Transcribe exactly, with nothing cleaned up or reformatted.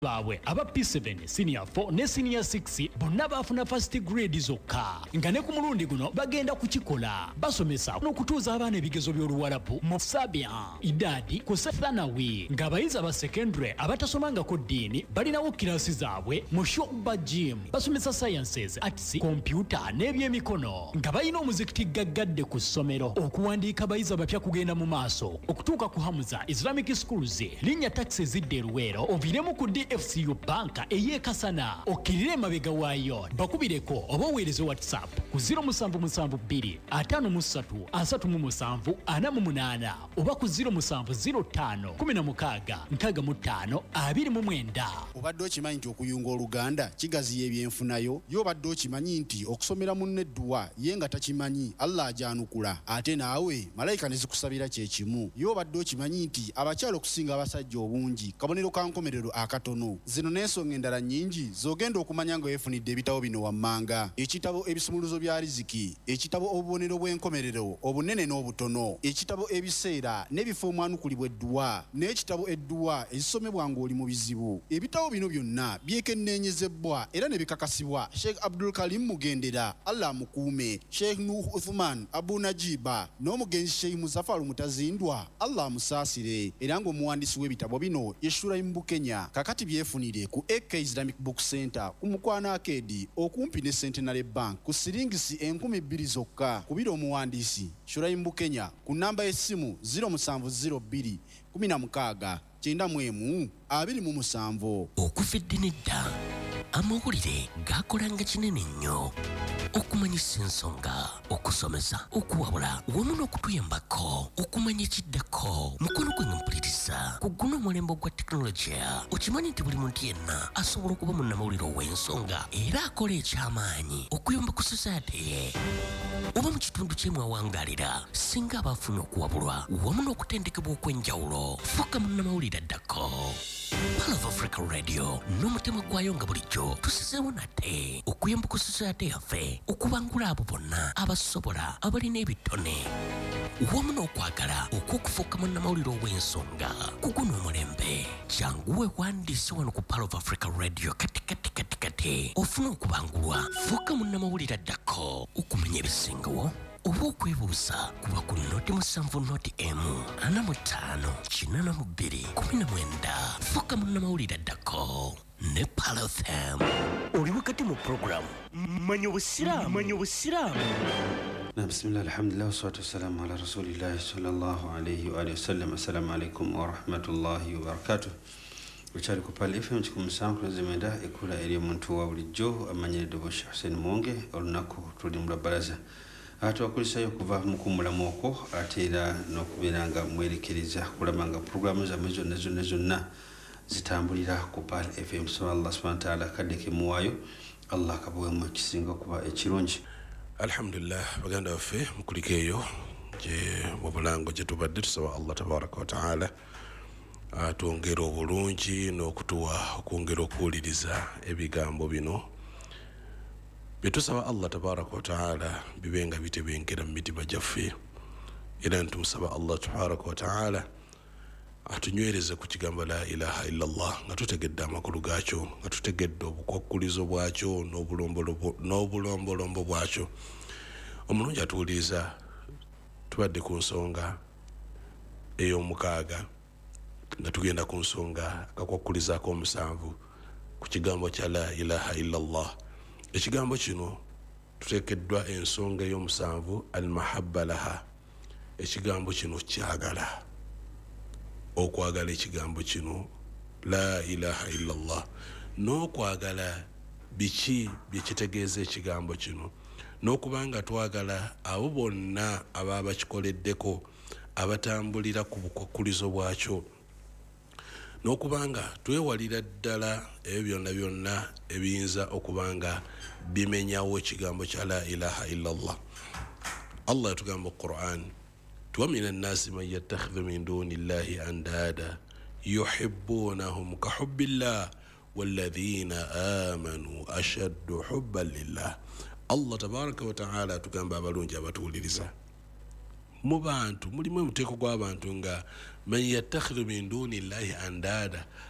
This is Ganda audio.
bawe aba P seven senior four ne senior six bonna bafuna first grade zokka nga ne ku mulundi guno bagenda kukikola basomesa n'okutuuza abaana ebigezo by'oluwalabu mu Sabian idadi ku Sethanawi nga abayizi aba secondary abatasomangako ddiini balinawo kirasi zaabwe mu Shoba Gym basomesa sciences arts computer n'ebyemikono nga balina omuzikiti gaggadde ku ssomero okuwandiika abayizi abapya kugenda mu maaso okutuuka ku Hamza Islamic Schools linnya taxi zidde Luwero oviremu ku D F C U banka eyekasana okirire mabega wayo bakubireko oba oweereze WhatsApp ku zero seven seven two five three asatu mu seven ana mu munana oba ku zero seven zero five one six six five abiri mu mwenda. Obadde okimanyi nti okuyunga Oluganda kigaziya ebyenfunayo yo obadde okimanyi nti okusomera munne edduwa ye nga takimanyi Allah ajanukula ate naawe malayika ne zikusabira kye kimu yo obadde okimanyi nti abakyalo okusinga abasajja obungi kabonero ka nkomerero akatono zino n'ensonga endala nnyingi zogenda okumanya nga weefunidde ebitabo bino wammanga ekitabo ebisumuluzo bya riziki ekitabo obubonero bw'enkomerero obunene n'obutono ekitabo ebiseera n'ebifo omwanukulibwa edduwa n'ekitabo edduwa ezisomebwa ng'oli mu bizibu ebitabo bino byonna byekenneenyezebwa era ne bikakasibwa Sheikh Abdul Karim Mugendera Allah amukuume Sheikh Nuh Uthman Abu Najiba n'omugenzi Sheikh Muzafaru Mutazindwa Allah amusaasire era ng'omuwandiisi w'ebitabo bino Yeshura Mbukenya kakati byefunire ku A K Islamic Book Center ku Mukwana Arcade okumpi ne Centenary Bank ku siringisi enkumi bbiri zokka kubira omuwandiisi Shura Mbukenya ku namba y'essimu zero seven zero two one six kyenda mu emu abiri mu musanvu. Okufidde nedda amawulire gakolanga kinene nnyo okumanyisa ensonga okusomesa okuwabula wamu n'okutuyambako okumanya ekiddako mukono gwe mpuliriza ku guno omulembe gwa tekinologiya okimanyi nti buli muntu yenna asobola okuba munnamawulire ow'ensonga era akola ekyamaanyi okuyamba ku society ye oba mu kitundu kyemwawangalira singa abaafuna okuwabulwa wamu n'okutendekebwa okw'enjawulo fuuka munnamawulire addako Pearl of Africa Radio n'omutima gwayo nga bulijjo tusizeewo nate okuyamba ku society yaffe okubangula abo bonna abasobola abalina ebitone wamu n'okwagala okw'okufuuka munnamawulire ow'ensonga ku guno omulembe jangu weewandiise wano ku Pearl of Africa Radio kati kati kati kati ofuna okubangulwa fuuka munnamawulire addako okumanya ebisingawo oba okwebuuza kuba ku noti musanvu noti emu ana mu ttaano kinaana mu bbiri kumi na mwenda fuuka munnamawulire addako ne Pearl F M. Oli wakati mu programu manya obusiraamu manya obusiraamu. Bismillah alhamdulillah wassalatu wassalamu ala rasulillahi sallallahu alayhi wa alihi wasallam. Assalamu alaikum wa rahmatullahi wa barakatuh. Uchari ku Pearl F M kikumu sanku zemenda ekula eri omuntu wa bulijjo amanyiridde Bosha Hussein Mwonge olunaku tuli mu baraza ate wakulisayo kuva mu kumulamu okwo ate era n'okubeera nga mwerekereza kulaba nga programu zammwe zonna zonna zonna zitambulira ku Pearl F M. So Allah subhanahu wa ta'ala kadeke muwayo Allah kabuwemu ekisinga kuba ekirungi. Alhamdulillah baganda waffe mukulikeeyo gye mu bulango gye tubadde tusaba Allah tabaraka wa ta'ala atwongera obulungi n'okutuwa okwongera okuwuliriza ebigambo bino betusaba Allah tabaraka wa ta'ala bibenga bitebengera mu mitima gyaffe era ntumusaba Allah tabaraka wa ta'ala atunywereze ku kigambo la ilaha illallah nga tutegedde amakulu gaakyo nga tutegedde obukwakulizo bwakyo n'obulombolombo bwakyo omulungi atuwuliriza tubadde ku nsonga ey'omukaaga nga tugenda ku nsonga akakwakulizaako omusanvu ku kigambo kya la ilaha illallah. Ekigambo kino tuteekeddwa ensonga ey'omusanvu almahabba laha. Ekigambo kino kyagala okwagala ekigambo kino la ilaha illallah n'okwagala biki byekitegeeza ekigambo kino n'okubanga twagala abo bonna ababa bakikoleddeko abatambulira ku bukwakulizo bwakyo n'okubanga twewalira ddala ebyo byonna byonna ebiyinza okubanga bimenyawo ekigambo kya la ilaha illallah. Allah yatugamba mu Qur'an ومن الناس من يتخذ من دون الله أندادا يحبونهم كحب الله والذين آمنوا أشد حبا لله. الله تبارك وتعالى تكamba abalungi abatuliriza mu bantu mulimu muteeko gw'abantu nga man yattakhidhu min duni llahi andada